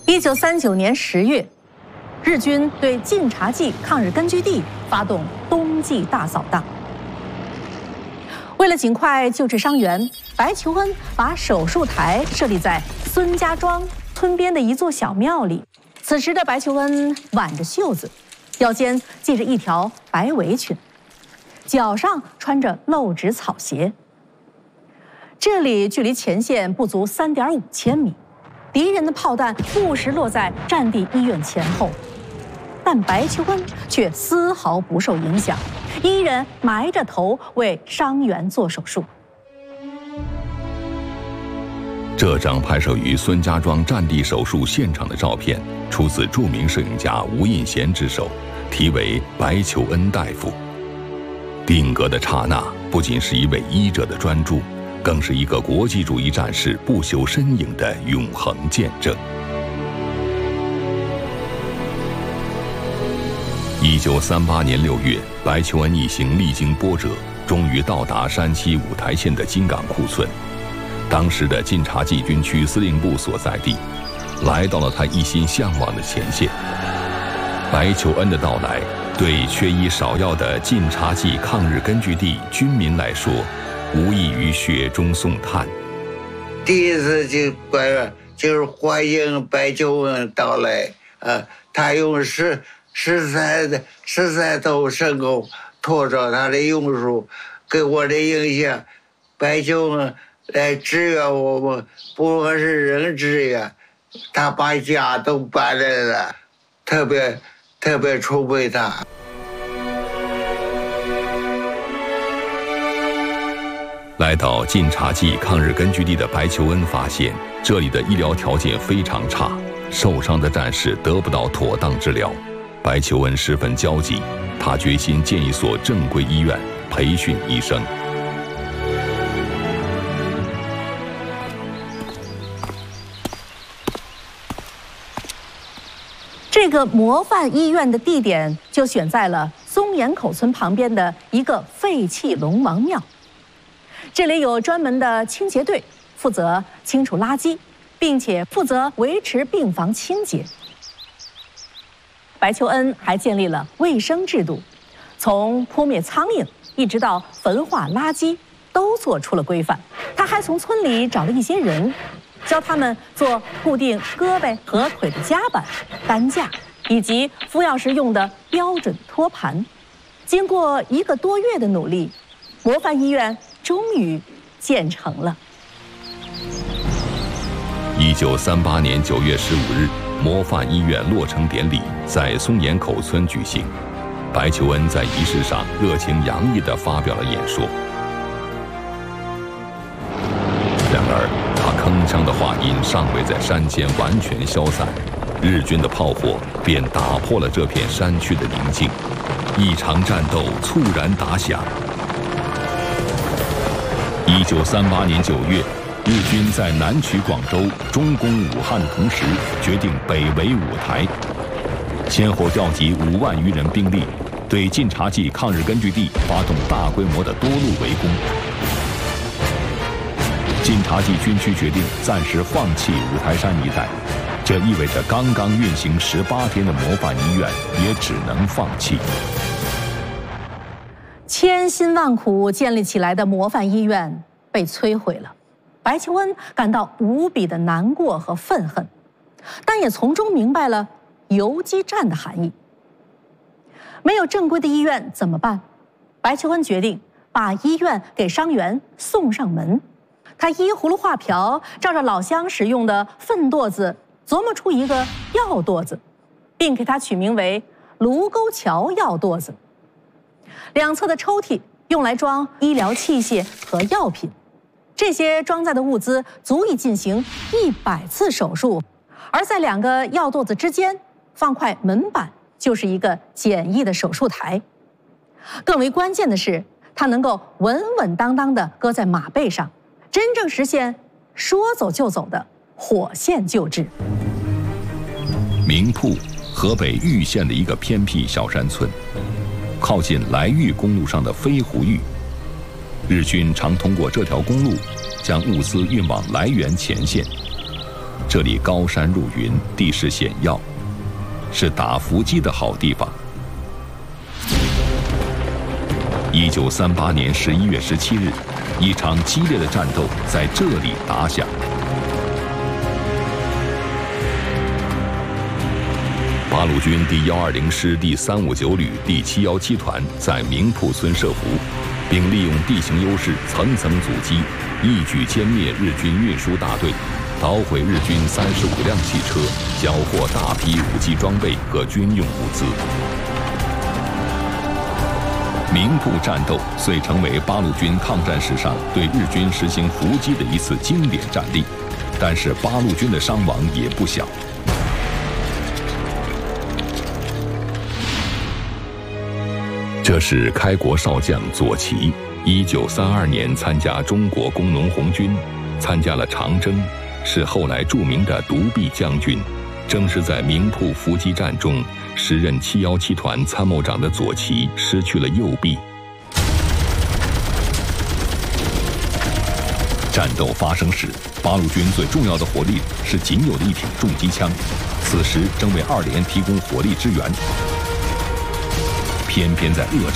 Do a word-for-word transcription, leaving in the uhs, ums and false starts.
一九三九年十月，日军对晋察冀抗日根据地发动冬季大扫荡。为了尽快救治伤员，白求恩把手术台设立在孙家庄村边的一座小庙里。此时的白求恩挽着袖子，腰间系着一条白围裙，脚上穿着露趾草鞋。这里距离前线不足三点五千米，敌人的炮弹不时落在战地医院前后，但白求恩却丝毫不受影响，依然埋着头为伤员做手术。 这张拍摄于孙家庄战地手术现场的照片，出自著名摄影家吴印贤之手，题为《白求恩大夫》。定格的刹那，不仅是一位医者的专注，更是一个国际主义战士不朽身影的永恒见证。一九三八年六月，白求恩一行历经波折，终于到达山西五台县的金港库村，当时的晋察冀军区司令部所在地，来到了他一心向往的前线。白求恩的到来，对缺医少药的晋察冀抗日根据地军民来说，无异于雪中送炭。 第一次就关就是欢迎白求恩到来，呃，他用十十三的十三头神功拖着他的用术，给我的影响，白求恩来支援我们，不管是人支援，他把家都搬来了，特别特别崇拜他。 来到晋察冀抗日根据地的白求恩发现，这里的医疗条件非常差，受伤的战士得不到妥当治疗。白求恩十分焦急，他决心建一所正规医院，培训医生。 这个模范医院的地点就选在了松岩口村旁边的一个废弃龙王庙。这里有专门的清洁队，负责清除垃圾，并且负责维持病房清洁。白求恩还建立了卫生制度，从扑灭苍蝇一直到焚化垃圾，都做出了规范。他还从村里找了一些人，教他们做固定胳膊和腿的夹板、担架，以及服药时用的标准托盘。经过一个多月的努力，模范医院终于建成了。 一九三八年九月十五日，模范医院落成典礼在松岩口村举行。白求恩在仪式上热情洋溢地发表了演说。然而，他铿锵的话音尚未在山间完全消散，日军的炮火便打破了这片山区的宁静，一场战斗猝然打响。一九三八年九月，日军在南取广州、中攻武汉的同时，决定北围五台，先后调集五万余人兵力，对晋察冀抗日根据地发动大规模的多路围攻。晋察冀军区决定暂时放弃五台山一带，这意味着刚刚运行十八天的模范医院也只能放弃。 千辛万苦建立起来的模范医院被摧毁了，白求恩感到无比的难过和愤恨，但也从中明白了游击战的含义。没有正规的医院怎么办？白求恩决定把医院给伤员送上门。他依葫芦画瓢，照着老乡使用的粪垛子琢磨出一个药垛子，并给它取名为卢沟桥药垛子。两侧的抽屉用来装医疗器械和药品，这些装载的物资足以进行一百次手术，而在两个药垛子之间放块门板，就是一个简易的手术台。更为关键的是，它能够稳稳当当地搁在马背上，真正实现说走就走的火线救治。 名铺，河北玉县的一个偏僻小山村，靠近来玉公路上的飞狐峪，日军常通过这条公路将物资运往来源前线。 这里高山入云，地势险要，是打伏击的好地方。一九三八年十一月十七日，一场激烈的战斗在这里打响。八路军第一二零师第三五九旅第七一七团在明铺村设伏，并利用地形优势层层阻击，一举歼灭日军运输大队，捣毁日军三十五辆汽车，缴获大批武器装备和军用物资。明铺战斗遂成为八路军抗战史上对日军实行伏击的一次经典战例，但是八路军的伤亡也不小。这是开国少将左旗，一九三二年参加中国工农红军，参加了长征，是后来著名的独臂将军。正是在明铺伏击战中，时任七一七团参谋长的左旗失去了右臂。战斗发生时，八路军最重要的火力是仅有的一挺重机枪，此时正为二连提供火力支援。偏偏在恶